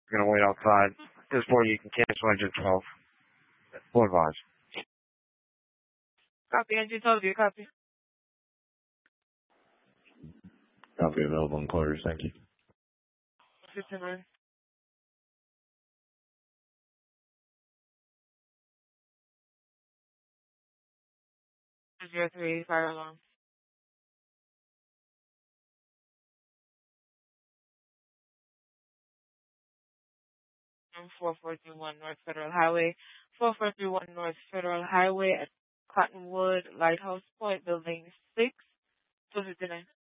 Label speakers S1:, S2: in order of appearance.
S1: Gonna wait outside. This point you can cancel engine 12. Full advise.
S2: Copy, engine 12, do you copy?
S3: Copy available in quarters, thank you.
S2: 59. 03, fire alarm. 4431 North Federal Highway. 4431 North Federal Highway at Cottonwood Lighthouse Point, Building 6, 259.